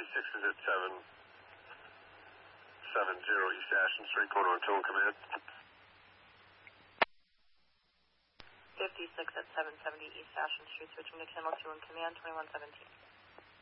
56 is at 770 East Ashton Street, going on Tone Command. 56 at 770 East Ashton Street, switching to Channel 2 and Command 2117.